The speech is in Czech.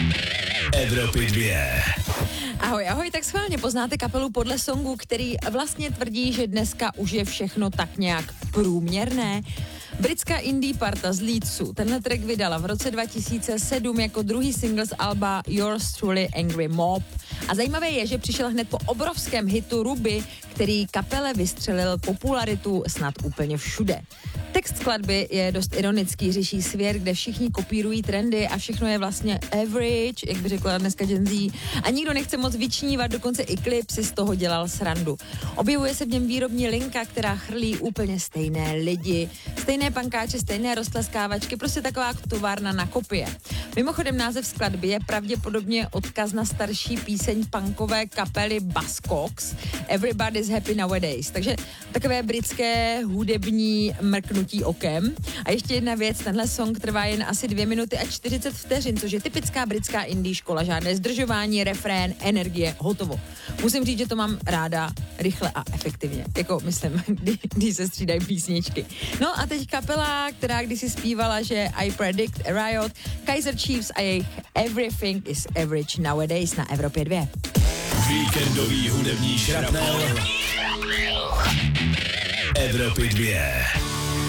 Evropy 2. Ahoj, tak schválně poznáte kapelu podle songu, který vlastně tvrdí, že dneska už je všechno tak nějak průměrné. Britská indie parta z Leedsu tenhle track vydala v roce 2007 jako druhý single z alba Yours Truly Angry Mob. A zajímavé je, že přišel hned po obrovském hitu Ruby, který kapele vystřelil popularitu snad úplně všude. Text skladby je dost ironický, řeší svět, kde všichni kopírují trendy a všechno je vlastně average, jak by řekla dneska Gen Z. A nikdo nechce moc vyčnívat, dokonce i klip si z toho dělal srandu. Objevuje se v něm výrobní linka, která chrlí úplně stejné lidi, stejné pankáče, stejné roztleskávačky, prostě taková továrna na kopie. Mimochodem název skladby je pravděpodobně odkaz na starší píseň punkové kapely Buzzcocks Everybody's Happy Nowadays. Takže takové britské hudební mrknutí okem. A ještě jedna věc, tenhle song trvá jen asi 2 minuty a 40 vteřin, což je typická britská indie škola, žádné zdržování, refrén, energie, hotovo. Musím říct, že to mám ráda rychle a efektivně, jako myslím, když se střídají písničky. No a teď kapela, která kdysi zpívala, že I Predict a Riot, Kaiser Chiefs a jejich Everything is Average Nowadays na Evropě 2. Víkendový hudební šrapnel Evropy 2.